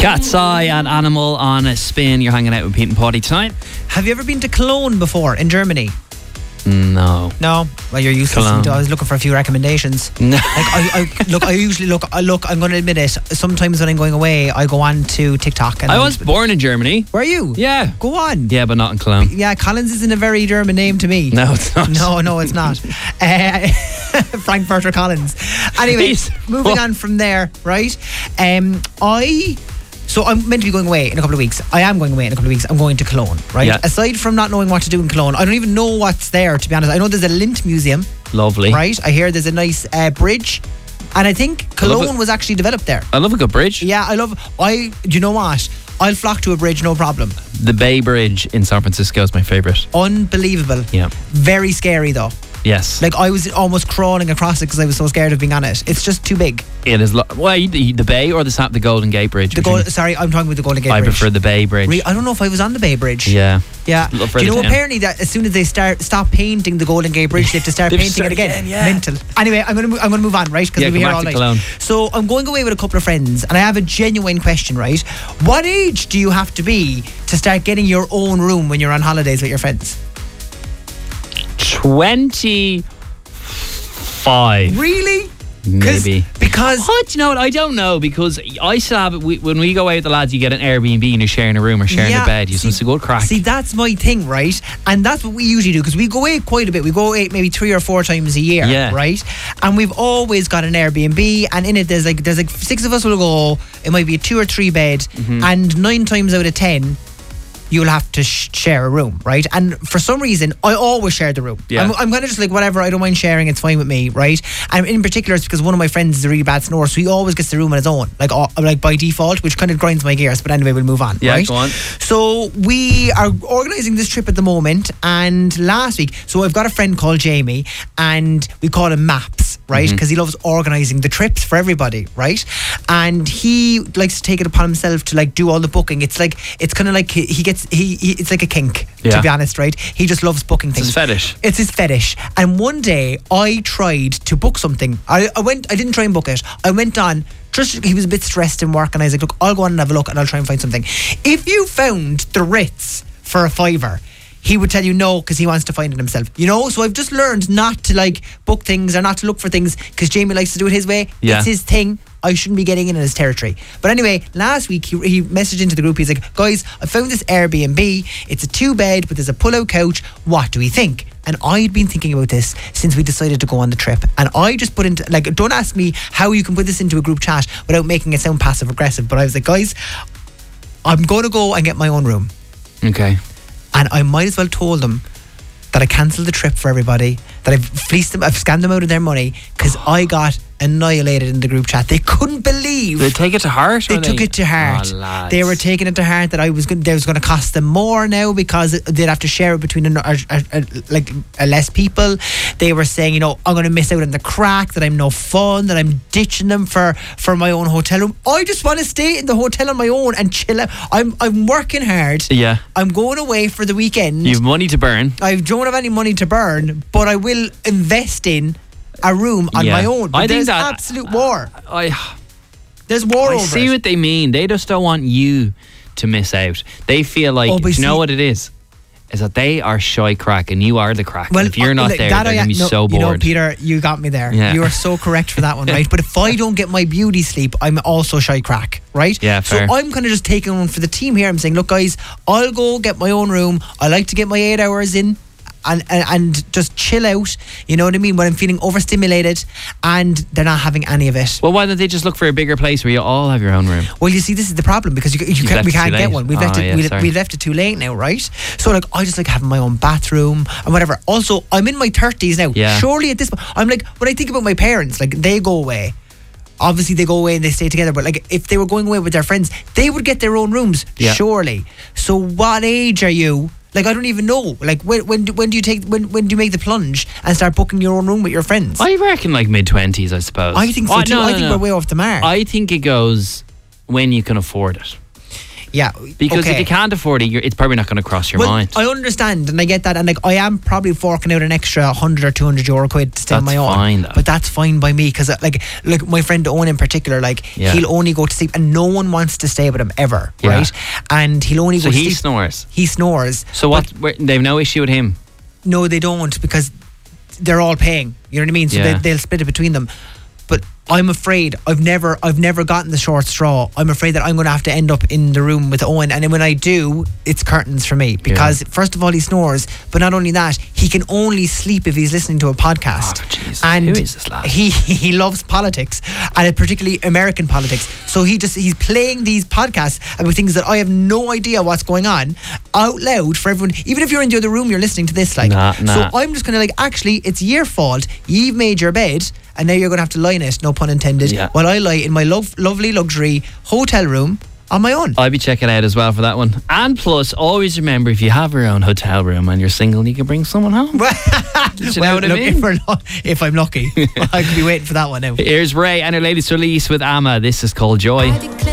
Cat's Eye and Animal on a Spin. You're hanging out with Pete and Paddy tonight. Have you ever been to Cologne before in Germany? No. No? Well, you're used to listening to. I was looking for a few recommendations. No. I usually look, I'm going to admit it, sometimes when I'm going away, I go on to TikTok. And I was born in Germany. Were you? Yeah. Go on. Yeah, but not in Cologne. Yeah, Collins isn't a very German name to me. No, it's not. No, it's not. Frankfurter Collins. Anyway, moving on from there, right? So I'm meant to be going away in a couple of weeks. I am going away in a couple of weeks. I'm going to Cologne, right? Yeah. Aside from not knowing what to do in Cologne, I don't even know what's there, to be honest. I know there's a Lindt museum. Lovely. Right? I hear there's a nice bridge. And I think Cologne was actually developed there. I love a good bridge. Yeah, do you know what? I'll flock to a bridge, no problem. The Bay Bridge in San Francisco is my favourite. Unbelievable. Yeah. Very scary though. Yes. Like I was almost crawling across it because I was so scared of being on it. It's just too big. It is. The Bay or the Golden Gate Bridge? Sorry, I'm talking about the Golden Gate Bridge. I prefer the Bay Bridge. I don't know if I was on the Bay Bridge. Yeah. Yeah. Do you know apparently that as soon as they stop painting the Golden Gate Bridge, they have to start painting it again? Yeah. Mental. Anyway, I'm gonna move on, right? Because we'll be here all night. Cologne. So I'm going away with a couple of friends, and I have a genuine question, right? What age do you have to be to start getting your own room when you're on holidays with your friends? 25. Really? Maybe. Because do you know what? I don't know, because I still have it. When we go out with the lads, you get an Airbnb and you're sharing a room or sharing a bed. It's a good crack. See, that's my thing, right? And that's what we usually do, because we go away quite a bit. We go away maybe 3 or 4 times a year, right? And we've always got an Airbnb, and in it there's like 6 of us will go. It might be a 2 or 3 bed, and 9 times out of 10. You'll have to share a room, right? And for some reason, I always share the room. Yeah. I'm kind of just like, whatever, I don't mind sharing, it's fine with me, right? And in particular, it's because one of my friends is a really bad snorer, so he always gets the room on his own, like by default, which kind of grinds my gears. But anyway, we'll move on, right? Go on. So we are organising this trip at the moment, and last week, so I've got a friend called Jamie, and we call him Maps, right? Because he loves organising the trips for everybody, right? And he likes to take it upon himself to like do all the booking. It's kind of like it's like a kink, to be honest, right? He just loves booking things. It's his fetish. It's his fetish. And one day I tried to book something. I didn't try and book it. I went on. He was a bit stressed in work, and I was like, look, I'll go on and have a look, and I'll try and find something. If you found the Ritz for a £5, he would tell you no, because he wants to find it himself. You know, so I've just learned not to like book things or not to look for things, because Jamie likes to do it his way. Yeah. It's his thing. I shouldn't be getting in his territory. But anyway, last week he messaged into the group. He's like, guys, I found this Airbnb. It's a 2-bed, but there's a pull-out couch. What do we think? And I'd been thinking about this since we decided to go on the trip. And I just put into, like, don't ask me how you can put this into a group chat without making it sound passive-aggressive. But I was like, guys, I'm going to go and get my own room. Okay. And I might as well told them that I cancelled the trip for everybody, that I've fleeced them, I've scammed them out of their money, because I got annihilated in the group chat. They couldn't believe. Did they take it to heart? They took it to heart. Oh, they were taking it to heart that there was going to cost them more now, because they'd have to share it between less people. They were saying, you know, I'm going to miss out on the crack, that I'm no fun, that I'm ditching them for my own hotel room. I just want to stay in the hotel on my own and chill out. I'm working hard. Yeah. I'm going away for the weekend. You've money to burn. I don't have any money to burn, but I will invest in a room on my own. But there's absolute war. There's war over it. I see what they mean. They just don't want you to miss out. They feel like, do you know what it is? Is that they are shy crack and you are the crack. Well, if you're not there, they're going to be so bored. You know, Peter, you got me there. Yeah. You are so correct for that one, right? But if I don't get my beauty sleep, I'm also shy crack, right? Yeah, fair. So I'm kind of just taking one for the team here. I'm saying, look, guys, I'll go get my own room. I like to get my 8 hours in. And just chill out, you know what I mean, when I'm feeling overstimulated, and they're not having any of it. Well, why don't they just look for a bigger place where you all have your own room? Well, you see, this is the problem, because we can't get one. We've left it too late now, right? So like, I just like having my own bathroom and whatever. Also, I'm in my 30s now. Yeah. Surely at this point, I'm like, when I think about my parents, like, they go away. Obviously they go away and they stay together, but like, if they were going away with their friends, they would get their own rooms, surely. So what age are you? Like, I don't even know. Like, when do you make the plunge and start booking your own room with your friends? I reckon like mid-20s, I suppose. I think so too. I think we're way off the mark. I think it goes when you can afford it. Yeah. Because if you can't afford it, it's probably not going to cross your mind. I understand and I get that, and like I am probably forking out an extra 100 or 200 euro quid to stay on my own. Fine, though. But that's fine by me, because like my friend Owen in particular, like he'll only go to sleep and no one wants to stay with him ever, right? And he'll only go to sleep. So he snores. He snores. So they've no issue with him? No, they don't, because they're all paying. You know what I mean? So they'll split it between them. But I'm afraid I've never gotten the short straw. I'm afraid that I'm going to have to end up in the room with Owen, and then when I do, it's curtains for me, because first of all he snores, but not only that, he can only sleep if he's listening to a podcast. Oh, Jesus. And who is this lad? He loves politics, and particularly American politics. So he's playing these podcasts about things that I have no idea what's going on out loud for everyone. Even if you're in the other room, you're listening to this. Like, so I'm just going to actually, it's your fault. You've made your bed, and now you're going to have to lie in it, no pun intended, while I lie in my lovely luxury hotel room on my own. I'll be checking out as well for that one. And plus, always remember, if you have your own hotel room and you're single, you can bring someone home. Do you know what I mean? If I'm lucky, I could be waiting for that one now. Here's Ray and her latest release with Amma. This is called Joy.